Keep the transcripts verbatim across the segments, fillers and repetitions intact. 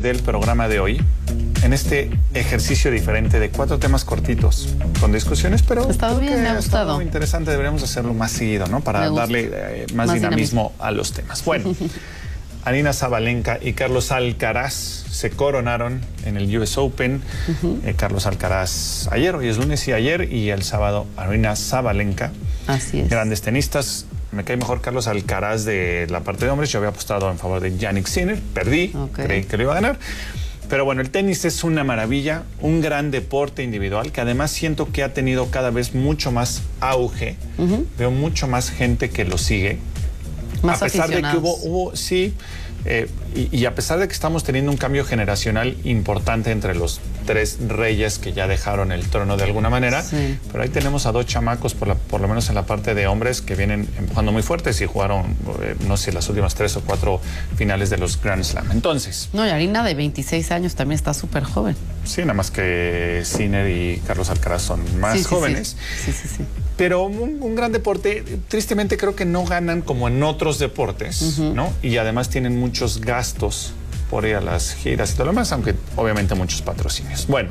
del programa de hoy en este ejercicio diferente de cuatro temas cortitos con discusiones, pero ha estado bien, me ha gustado. Muy interesante, deberíamos hacerlo más seguido, ¿no? Para darle eh, más, más dinamismo, dinamismo a los temas. Bueno, Aryna Sabalenka y Carlos Alcaraz se coronaron en el U S Open. Uh-huh. eh, Carlos Alcaraz ayer, hoy es lunes y ayer, y el sábado Aryna Sabalenka. Así es. Grandes tenistas. Me cae mejor Carlos Alcaraz de la parte de hombres. Yo había apostado en favor de Jannik Sinner, perdí, okay. Creí que lo iba a ganar. Pero bueno, el tenis es una maravilla, un gran deporte individual que además siento que ha tenido cada vez mucho más auge. Uh-huh. Veo mucho más gente que lo sigue. Más a pesar de que hubo, aficionados. hubo sí, eh, y, y a pesar de que estamos teniendo un cambio generacional importante entre los tres reyes que ya dejaron el trono de alguna manera, sí. Pero ahí tenemos a dos chamacos, por, la, por lo menos en la parte de hombres, que vienen empujando muy fuertes y jugaron, eh, no sé, las últimas tres o cuatro finales de los Grand Slam. Entonces... No, y Aryna de veintiséis años también está súper joven. Sí, nada más que Sinner y Carlos Alcaraz son más sí, sí, jóvenes. Sí, sí, sí. sí. Pero un, un gran deporte, tristemente creo que no ganan como en otros deportes, uh-huh. ¿no? Y además tienen muchos gastos por ir a las giras y todo lo demás, aunque obviamente muchos patrocinios. Bueno,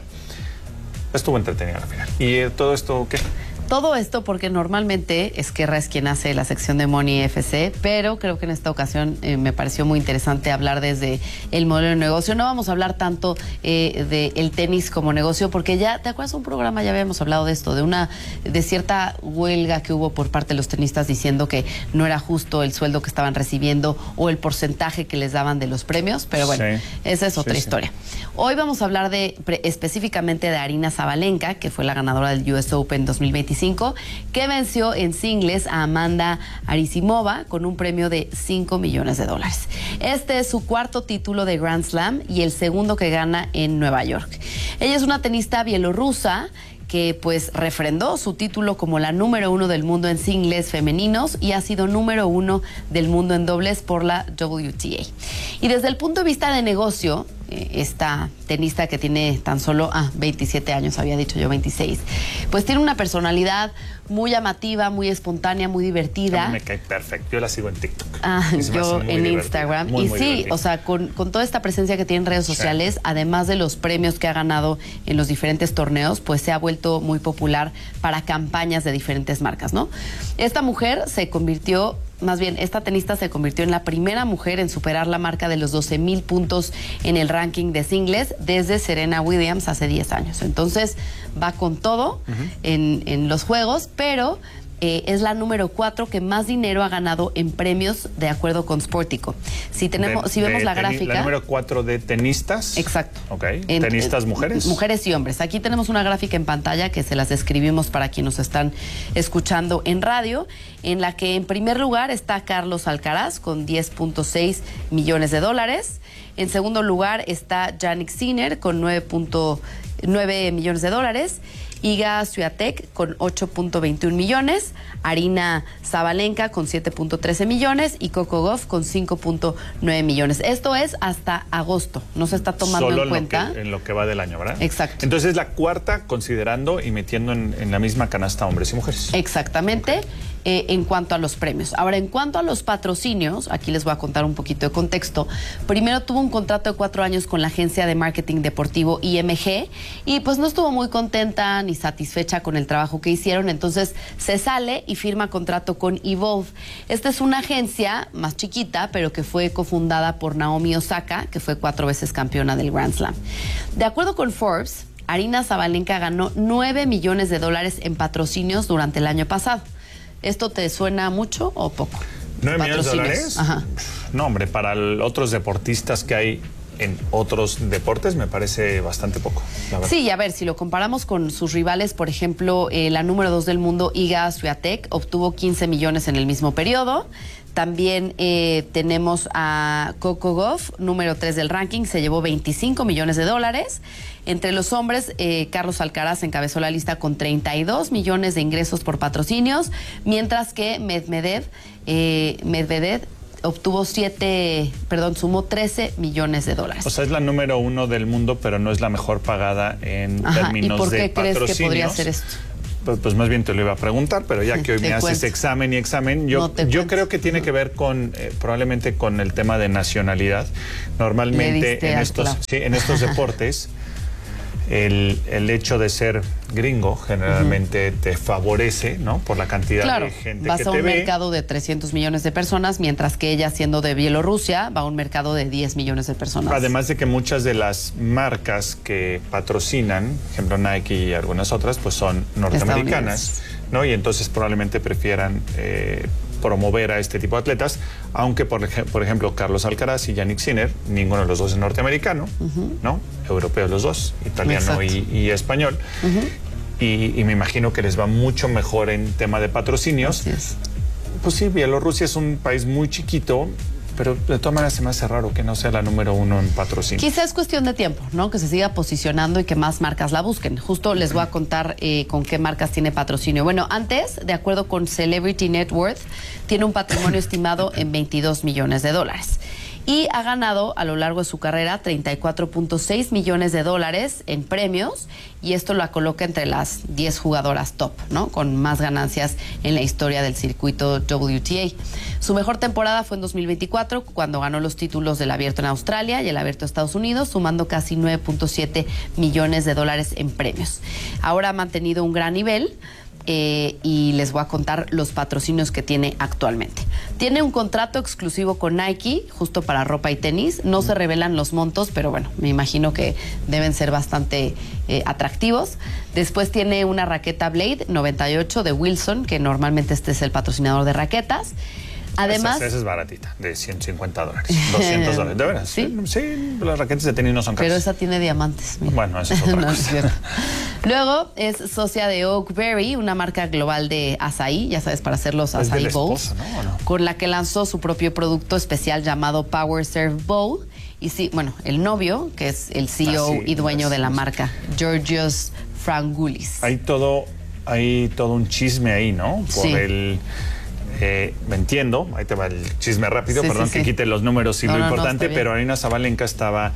estuvo entretenido al final. ¿Y eh, todo esto qué? Todo esto porque normalmente Esquerra es quien hace la sección de Money F C, pero creo que en esta ocasión eh, me pareció muy interesante hablar desde el modelo de negocio. No vamos a hablar tanto eh, del tenis como negocio, porque ya, ¿te acuerdas de un programa? Ya habíamos hablado de esto, de una, de cierta huelga que hubo por parte de los tenistas diciendo que no era justo el sueldo que estaban recibiendo o el porcentaje que les daban de los premios, pero bueno, sí. esa es otra sí, historia. Sí. Hoy vamos a hablar de pre, específicamente de Aryna Sabalenka, que fue la ganadora del U S Open dos mil veinticinco, que venció en singles a Amanda Anisimova con un premio de cinco millones de dólares. Este es su cuarto título de Grand Slam y el segundo que gana en Nueva York. Ella es una tenista bielorrusa que pues refrendó su título como la número uno del mundo en singles femeninos y ha sido número uno del mundo en dobles por la W T A. Y desde el punto de vista de negocio, esta tenista que tiene tan solo ah, veintisiete años, había dicho yo veintiséis, pues tiene una personalidad muy llamativa, muy espontánea, muy divertida. A mí me cae perfecto, yo la sigo en TikTok. Ah, yo en divertido. Instagram. Muy, y muy sí, divertido. O sea, con, con toda esta presencia que tiene en redes sociales, sí. Además de los premios que ha ganado en los diferentes torneos, pues se ha vuelto muy popular para campañas de diferentes marcas, ¿no? Esta mujer se convirtió... Más bien, esta tenista se convirtió en la primera mujer en superar la marca de los doce mil puntos en el ranking de singles desde Serena Williams hace diez años. Entonces, va con todo uh-huh. en, en los juegos, pero eh, es la número cuatro que más dinero ha ganado en premios de acuerdo con Sportico. Si tenemos, de, si vemos la gráfica... La número cuatro de tenistas. Exacto. Ok. En, ¿tenistas en, mujeres? Mujeres y hombres. Aquí tenemos una gráfica en pantalla que se las describimos para quienes nos están escuchando en radio, en la que en primer lugar está Carlos Alcaraz con diez punto seis millones de dólares. En segundo lugar está Jannik Sinner con nueve punto nueve millones de dólares. Iga Swiatek con ocho punto veintiún millones, Aryna Sabalenka con siete punto trece millones y Coco Gauff con cinco punto nueve millones. Esto es hasta agosto, no se está tomando Solo en cuenta. Lo que, en lo que va del año, ¿verdad? Exacto. Entonces es la cuarta considerando y metiendo en, en la misma canasta hombres y mujeres. Exactamente. Okay. Eh, en cuanto a los premios. Ahora, en cuanto a los patrocinios, aquí les voy a contar un poquito de contexto. Primero tuvo un contrato de cuatro años con la agencia de marketing deportivo I M G y pues no estuvo muy contenta ni satisfecha con el trabajo que hicieron, entonces se sale y firma contrato con Evolve. Esta es una agencia más chiquita, pero que fue cofundada por Naomi Osaka, que fue cuatro veces campeona del Grand Slam. De acuerdo con Forbes, Aryna Sabalenka ganó nueve millones de dólares en patrocinios durante el año pasado. ¿Esto te suena mucho o poco? ¿nueve millones de dólares? Ajá. No, hombre, para el, otros deportistas que hay en otros deportes me parece bastante poco, la verdad. Sí, a ver, si lo comparamos con sus rivales, por ejemplo, eh, la número dos del mundo, Iga Swiatek, obtuvo quince millones en el mismo periodo. También eh, tenemos a Coco Gauff, número tres del ranking, se llevó veinticinco millones de dólares. Entre los hombres, eh, Carlos Alcaraz encabezó la lista con treinta y dos millones de ingresos por patrocinios, mientras que Medvedev, eh, Medvedev obtuvo siete, perdón, sumó trece millones de dólares. O sea, es la número uno del mundo, pero no es la mejor pagada en Ajá, términos de patrocinios. ¿y por qué crees que podría ser esto? pues, pues más bien te lo iba a preguntar, pero ya que hoy me haces examen y examen, yo, no yo creo que tiene que ver con, eh, probablemente con el tema de nacionalidad. Normalmente en estos, sí, en estos deportes, el, el hecho de ser gringo generalmente uh-huh. te favorece, ¿no? Por la cantidad claro, de gente vas que a te un ve. mercado de trescientos millones de personas, mientras que ella, siendo de Bielorrusia, va a un mercado de diez millones de personas. Además de que muchas de las marcas que patrocinan, por ejemplo Nike y algunas otras, pues son norteamericanas, ¿no? Y entonces probablemente prefieran eh, promover a este tipo de atletas, aunque por, ej por ejemplo Carlos Alcaraz y Jannik Sinner, ninguno de los dos es norteamericano, uh-huh. ¿no? Europeos los dos, italiano y, y español. Uh-huh. y, y me imagino que les va mucho mejor en tema de patrocinios. Así es. Pues sí, Bielorrusia es un país muy chiquito, pero de todas maneras se me hace raro que no sea la número uno en patrocinio. Quizá es cuestión de tiempo, ¿no? Que se siga posicionando y que más marcas la busquen. Justo les voy a contar eh, con qué marcas tiene patrocinio. Bueno, antes, de acuerdo con Celebrity Net Worth, tiene un patrimonio estimado en veintidós millones de dólares. Y ha ganado a lo largo de su carrera treinta y cuatro punto seis millones de dólares en premios, y esto la coloca entre las diez jugadoras top, ¿no? Con más ganancias en la historia del circuito W T A. Su mejor temporada fue en dos mil veinticuatro, cuando ganó los títulos del Abierto en Australia y el Abierto de Estados Unidos, sumando casi nueve punto siete millones de dólares en premios. Ahora ha mantenido un gran nivel. Eh, y les voy a contar los patrocinios que tiene actualmente. Tiene un contrato exclusivo con Nike, justo para ropa y tenis. No se revelan los montos, pero bueno, me imagino que deben ser bastante eh, atractivos. Después tiene una raqueta Blade noventa y ocho de Wilson, que normalmente este es el patrocinador de raquetas. Además, esa, esa es baratita, de ciento cincuenta dólares, doscientos dólares, de veras. ¿Sí? Sí, las raquetas de tenis no son caras. Pero esa tiene diamantes. Mira. Bueno, eso es otra no, cosa. Es Luego es socia de Oakberry, una marca global de açaí, ya sabes, para hacer los es açaí de la bowls, esposa, ¿no? ¿O no? Con la que lanzó su propio producto especial llamado Power Serve Bowl. Y sí, bueno, el novio, que es el C E O ah, sí, y dueño de la marca, Georgios Frangoulis. Hay todo, hay todo un chisme ahí, ¿no? Por sí. el... Eh, me entiendo, ahí te va el chisme rápido, sí, perdón sí, que sí. quite los números y no, lo no, importante, no, pero Aryna Sabalenka estaba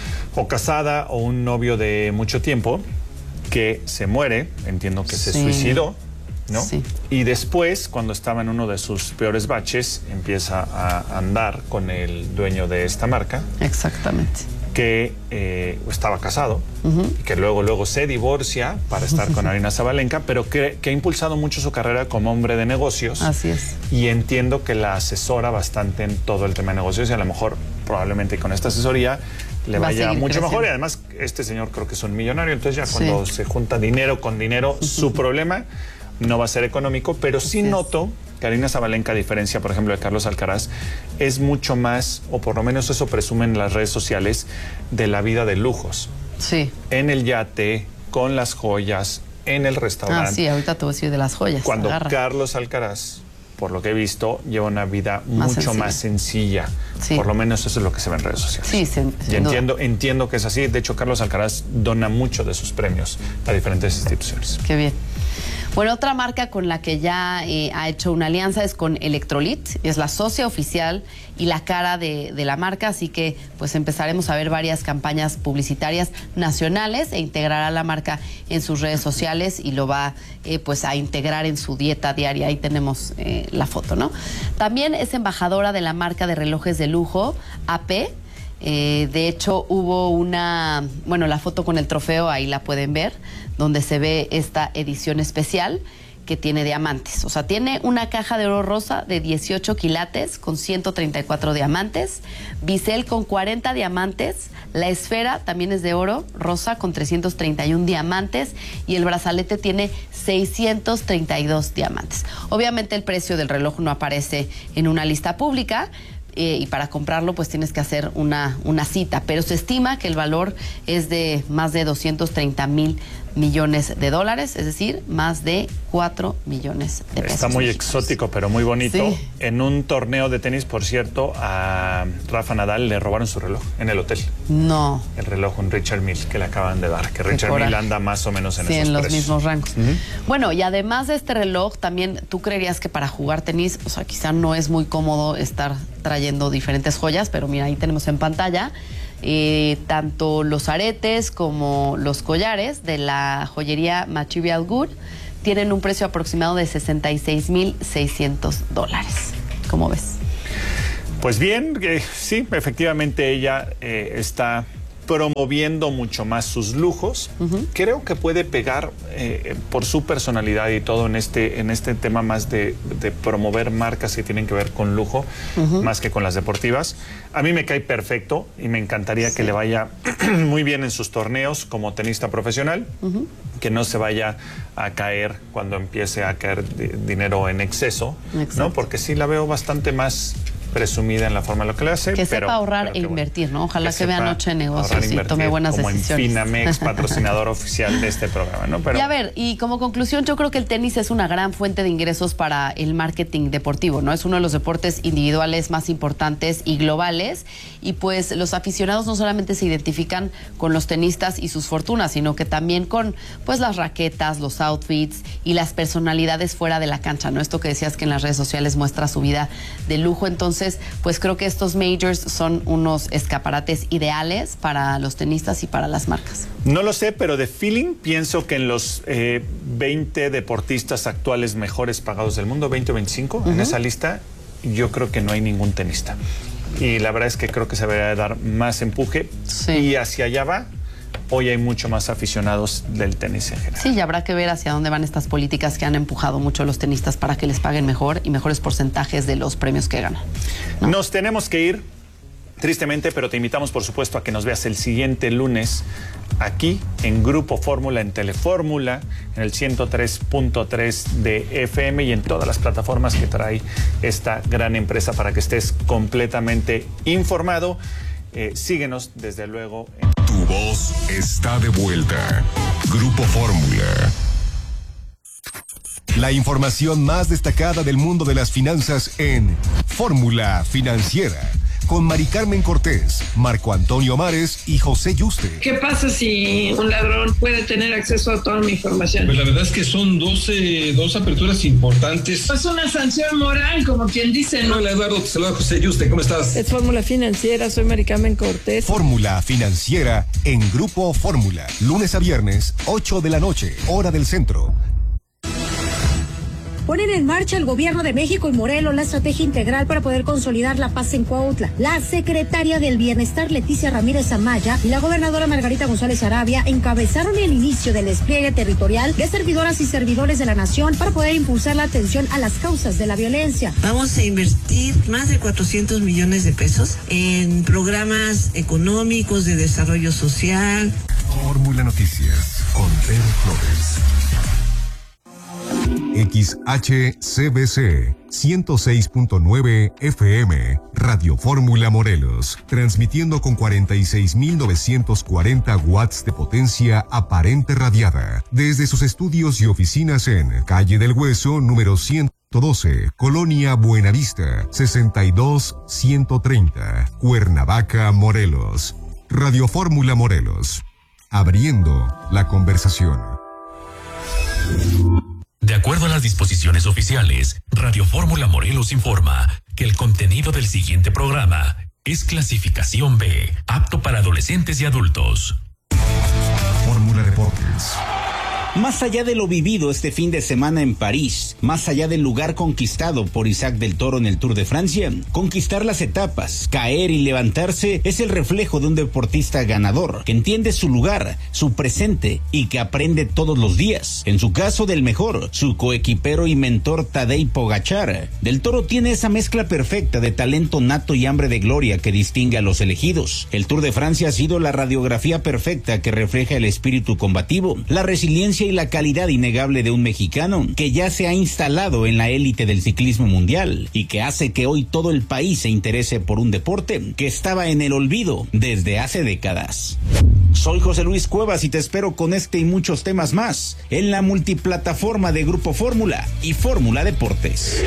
o casada o un novio de mucho tiempo que se muere, entiendo que se sí. suicidó, ¿no? Sí. Y después, cuando estaba en uno de sus peores baches, empieza a andar con el dueño de esta marca. Exactamente. Que eh, estaba casado, uh-huh. y que luego, luego se divorcia para estar con Aryna Sabalenka, pero que, que ha impulsado mucho su carrera como hombre de negocios. Así es. Y entiendo que la asesora bastante en todo el tema de negocios, y a lo mejor, probablemente con esta asesoría, le Va vaya mucho creciendo. mejor. Y además, este señor creo que es un millonario, entonces ya cuando sí. se junta dinero con dinero, uh-huh. su problema no va a ser económico, pero sí Así noto... Es. Aryna Sabalenka, a diferencia, por ejemplo, de Carlos Alcaraz, es mucho más, o por lo menos eso presumen las redes sociales, de la vida de lujos. Sí. En el yate, con las joyas, en el restaurante. Ah, sí, ahorita te voy a decir de las joyas. Cuando Agarra. Carlos Alcaraz, por lo que he visto, lleva una vida más mucho sencilla. más sencilla. Sí. Por lo menos eso es lo que se ve en redes sociales. Sí, sin, y sin entiendo, duda. entiendo que es así. De hecho, Carlos Alcaraz dona mucho de sus premios a diferentes instituciones. Qué bien. Bueno, otra marca con la que ya eh, ha hecho una alianza es con Electrolit, es la socia oficial y la cara de, de la marca, así que pues empezaremos a ver varias campañas publicitarias nacionales e integrará la marca en sus redes sociales y lo va eh, pues a integrar en su dieta diaria. Ahí tenemos eh, la foto, ¿no? También es embajadora de la marca de relojes de lujo A P. Eh, de hecho, hubo una, bueno, la foto con el trofeo, ahí la pueden ver, donde se ve esta edición especial que tiene diamantes. O sea, tiene una caja de oro rosa de dieciocho quilates con ciento treinta y cuatro diamantes, bisel con cuarenta diamantes, la esfera también es de oro rosa con trescientos treinta y uno diamantes y el brazalete tiene seiscientos treinta y dos diamantes. Obviamente el precio del reloj no aparece en una lista pública, Eh, y para comprarlo pues tienes que hacer una, una cita, pero se estima que el valor es de más de doscientos treinta mil millones de dólares, es decir, más de cuatro millones de pesos. Está muy mexicanos. exótico, pero muy bonito. Sí. En un torneo de tenis, por cierto, a Rafa Nadal le robaron su reloj en el hotel. No. El reloj con Richard Mille que le acaban de dar, que Qué Richard coraje. Mille anda más o menos en sí, esos en los precios. mismos rangos. Uh-huh. Bueno, y además de este reloj, también tú creerías que para jugar tenis, o sea, quizá no es muy cómodo estar trayendo diferentes joyas, pero mira, ahí tenemos en pantalla eh, tanto los aretes como los collares de la joyería Material Good. tienen un precio aproximado de sesenta y seis mil seiscientos dólares. ¿Cómo ves? Pues bien, eh, sí, efectivamente ella eh, está promoviendo mucho más sus lujos. Uh-huh. Creo que puede pegar eh, por su personalidad y todo en este, en este tema más de, de promover marcas que tienen que ver con lujo, uh-huh. más que con las deportivas. A mí me cae perfecto y me encantaría sí. que le vaya muy bien en sus torneos como tenista profesional, uh-huh. que no se vaya a caer cuando empiece a caer de, dinero en exceso, ¿no? Porque sí la veo bastante más presumida en la forma de lo que le hace. Que pero, sepa ahorrar pero e invertir, bueno, ¿no? Ojalá que, que vea Noche de Negocios y tome buenas como decisiones. Como en Finamex, patrocinador oficial de este programa, ¿no? Pero... Y a ver, y como conclusión, yo creo que el tenis es una gran fuente de ingresos para el marketing deportivo, ¿no? Es uno de los deportes individuales más importantes y globales, y pues los aficionados no solamente se identifican con los tenistas y sus fortunas, sino que también con pues las raquetas, los outfits y las personalidades fuera de la cancha, ¿no? Esto que decías que en las redes sociales muestra su vida de lujo. Entonces, pues creo que estos majors son unos escaparates ideales para los tenistas y para las marcas. No lo sé, pero de feeling pienso que en los eh, veinte deportistas actuales mejores pagados del mundo, veinte o veinticinco, uh-huh. en esa lista, yo creo que no hay ningún tenista. Y la verdad es que creo que se debería dar más empuje, sí. y hacia allá va. Hoy hay mucho más aficionados del tenis en general. Sí, y habrá que ver hacia dónde van estas políticas que han empujado mucho a los tenistas para que les paguen mejor y mejores porcentajes de los premios que ganan, ¿no? Nos tenemos que ir, tristemente, pero te invitamos, por supuesto, a que nos veas el siguiente lunes aquí en Grupo Fórmula, en Telefórmula, en el ciento tres punto tres de F M y en todas las plataformas que trae esta gran empresa para que estés completamente informado. Eh, síguenos, desde luego. En... Tu voz está de vuelta. Grupo Fórmula. La información más destacada del mundo de las finanzas en Fórmula Financiera. Con Mari Carmen Cortés, Marco Antonio Mares y José Yuste. ¿Qué pasa si un ladrón puede tener acceso a toda mi información? Pues la verdad es que son doce, dos aperturas importantes. Es una sanción moral, como quien dice, ¿no? Hola, Eduardo, te saluda José Yuste, ¿cómo estás? Es Fórmula Financiera, soy Mari Carmen Cortés. Fórmula Financiera en Grupo Fórmula. Lunes a viernes, ocho de la noche, hora del centro. Ponen en marcha el gobierno de México y Morelos la estrategia integral para poder consolidar la paz en Cuautla. La secretaria del Bienestar, Leticia Ramírez Amaya, y la gobernadora Margarita González Arabia encabezaron el inicio del despliegue territorial de servidoras y servidores de la nación para poder impulsar la atención a las causas de la violencia. Vamos a invertir más de cuatrocientos millones de pesos en programas económicos de desarrollo social. Fórmula Noticias con Pedro Flores. X H C B C ciento seis punto nueve F M, Radio Fórmula Morelos, transmitiendo con cuarenta y seis mil novecientos cuarenta watts de potencia aparente radiada, desde sus estudios y oficinas en Calle del Hueso, número ciento doce, Colonia Buenavista, sesenta y dos ciento treinta, Cuernavaca, Morelos. Radio Fórmula Morelos, abriendo la conversación. De acuerdo a las disposiciones oficiales, Radio Fórmula Morelos informa que el contenido del siguiente programa es clasificación B, apto para adolescentes y adultos. Fórmula Deportes. Más allá de lo vivido este fin de semana en París, más allá del lugar conquistado por Isaac del Toro en el Tour de Francia, conquistar las etapas, caer y levantarse es el reflejo de un deportista ganador, que entiende su lugar, su presente y que aprende todos los días. En su caso, del mejor, su coequipero y mentor Tadej Pogačar. Del Toro tiene esa mezcla perfecta de talento nato y hambre de gloria que distingue a los elegidos. El Tour de Francia ha sido la radiografía perfecta que refleja el espíritu combativo, la resiliencia y la calidad innegable de un mexicano que ya se ha instalado en la élite del ciclismo mundial y que hace que hoy todo el país se interese por un deporte que estaba en el olvido desde hace décadas. Soy José Luis Cuevas y te espero con este y muchos temas más en la multiplataforma de Grupo Fórmula y Fórmula Deportes.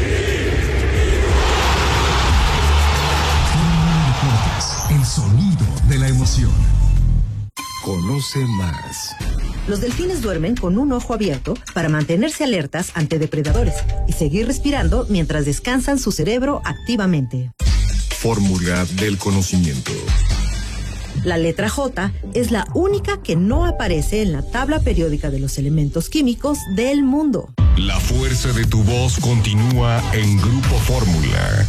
El sonido de la emoción. Conoce más. Los delfines duermen con un ojo abierto para mantenerse alertas ante depredadores y seguir respirando mientras descansan su cerebro activamente. Fórmula del conocimiento. La letra J es la única que no aparece en la tabla periódica de los elementos químicos del mundo. La fuerza de tu voz continúa en Grupo Fórmula.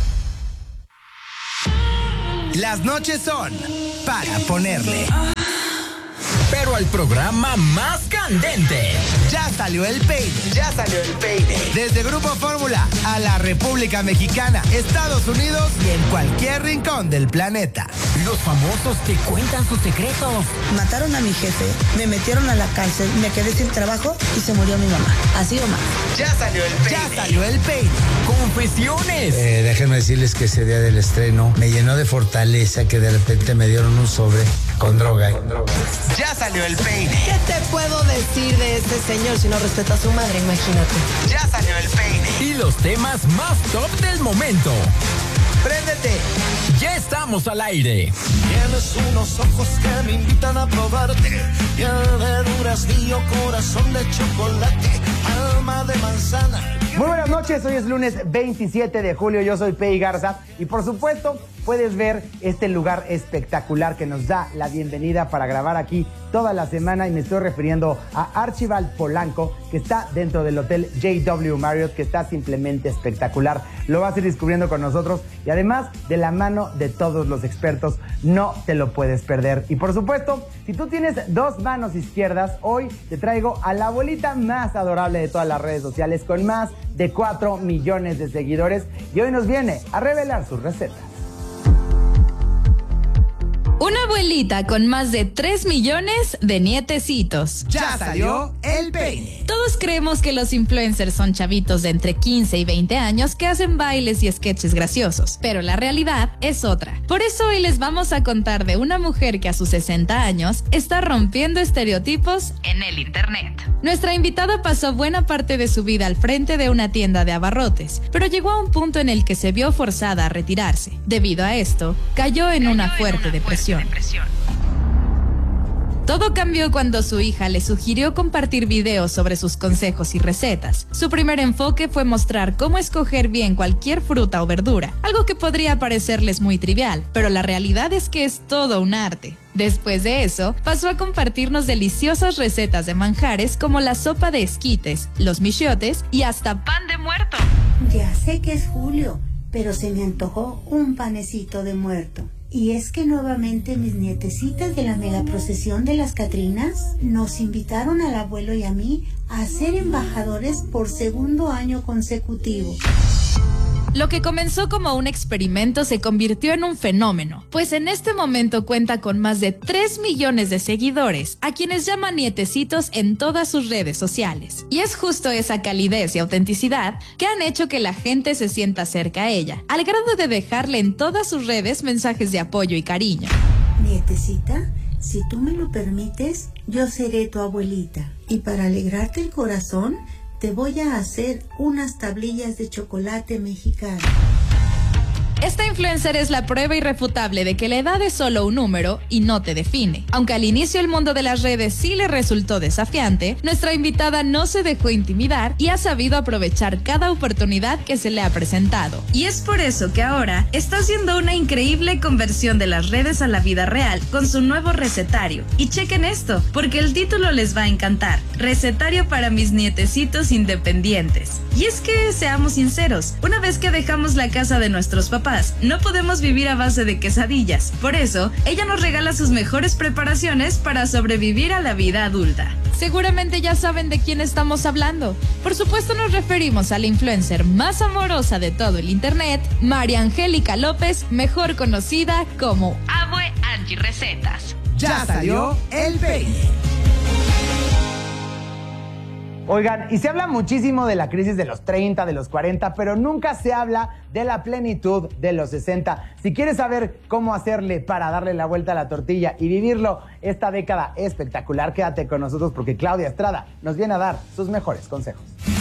Las noches son para ponerle. Pero al programa más candente. Ya salió el peine. Ya salió el peine. Desde Grupo Fórmula a la República Mexicana, Estados Unidos y en cualquier rincón del planeta. Los famosos te cuentan sus secretos. Mataron a mi jefe, me metieron a la cárcel, me quedé sin trabajo y se murió mi mamá. Así o más. Ya salió el peine. Ya salió el peine. Confesiones. Eh, déjenme decirles que ese día del estreno me llenó de fortaleza que de repente me dieron un sobre con droga. Con droga. Ya salió el peine. ¿Qué te puedo decir de este señor si no respeta a su madre? Imagínate. Ya salió el peine. Y los temas más top del momento. ¡Préndete! Ya estamos al aire. Tienes unos ojos que me invitan a probarte. Piel de duraznío, corazón de chocolate, alma de manzana. Muy buenas noches, hoy es lunes veintisiete de julio, yo soy Pei Garza y por supuesto puedes ver este lugar espectacular que nos da la bienvenida para grabar aquí toda la semana y me estoy refiriendo a Archibald Polanco, que está dentro del Hotel J W Marriott, que está simplemente espectacular. Lo vas a ir descubriendo con nosotros y además de la mano de todos los expertos, no te lo puedes perder. Y por supuesto, si tú tienes dos manos izquierdas, hoy te traigo a la abuelita más adorable de todas las redes sociales con más de cuatro millones de seguidores y hoy nos viene a revelar sus recetas. Una abuelita con más de tres millones de nietecitos. Ya salió el peine. Todos creemos que los influencers son chavitos de entre quince y veinte años que hacen bailes y sketches graciosos, pero la realidad es otra. Por eso hoy les vamos a contar de una mujer que a sus sesenta años está rompiendo estereotipos en el internet. Nuestra invitada pasó buena parte de su vida al frente de una tienda de abarrotes, pero llegó a un punto en el que se vio forzada a retirarse. Debido a esto, cayó en una fuerte depresión. Depresión. Todo cambió cuando su hija le sugirió compartir videos sobre sus consejos y recetas. Su primer enfoque fue mostrar cómo escoger bien cualquier fruta o verdura, algo que podría parecerles muy trivial, pero la realidad es que es todo un arte. Después de eso, pasó a compartirnos deliciosas recetas de manjares como la sopa de esquites, los michiotes y hasta pan de muerto. Ya sé que es julio, pero se me antojó un panecito de muerto. Y es que nuevamente mis nietecitas de la megaprocesión de las Catrinas nos invitaron al abuelo y a mí a ser embajadores por segundo año consecutivo. Lo que comenzó como un experimento se convirtió en un fenómeno, pues en este momento cuenta con más de tres millones de seguidores, a quienes llaman nietecitos en todas sus redes sociales. Y es justo esa calidez y autenticidad que han hecho que la gente se sienta cerca a ella, al grado de dejarle en todas sus redes mensajes de apoyo y cariño. Nietecita, si tú me lo permites, yo seré tu abuelita. Y para alegrarte el corazón, te voy a hacer unas tablillas de chocolate mexicano. Esta influencer es la prueba irrefutable de que la edad es solo un número y no te define. Aunque al inicio el mundo de las redes sí le resultó desafiante, nuestra invitada no se dejó intimidar y ha sabido aprovechar cada oportunidad que se le ha presentado. Y es por eso que ahora está haciendo una increíble conversión de las redes a la vida real con su nuevo recetario. Y chequen esto, porque el título les va a encantar. Recetario para mis nietecitos independientes. Y es que, seamos sinceros, una vez que dejamos la casa de nuestros papás, no podemos vivir a base de quesadillas. Por eso, ella nos regala sus mejores preparaciones para sobrevivir a la vida adulta. Seguramente ya saben de quién estamos hablando. Por supuesto nos referimos a la influencer más amorosa de todo el internet, María Angélica López, mejor conocida como Abue Angie Recetas. Ya salió el peine. Oigan, y se habla muchísimo de la crisis de los treinta, de los cuarenta, pero nunca se habla de la plenitud de los sesenta. Si quieres saber cómo hacerle para darle la vuelta a la tortilla y vivirlo esta década espectacular, quédate con nosotros porque Claudia Estrada nos viene a dar sus mejores consejos.